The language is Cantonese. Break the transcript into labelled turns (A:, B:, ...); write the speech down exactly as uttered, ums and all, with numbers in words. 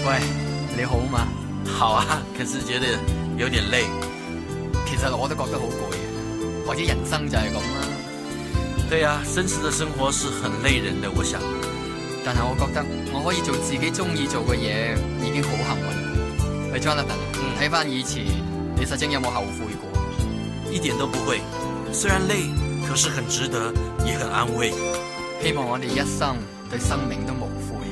A: 喂，你好嘛？
B: 好啊，可是覺得有點累。
A: 其實我都覺得好攰嘅，或者人生就係咁啦。
B: 對啊，真實的生活是很累人的，我想。
A: 但係我覺得我可以做自己中意做嘅嘢，已經好幸運。喂 Jonathan，睇翻以前，你實證有冇後悔過？
B: 一點都不會，雖然累，可是很值得，也很安慰。
A: 希望我哋一生對生命都無悔。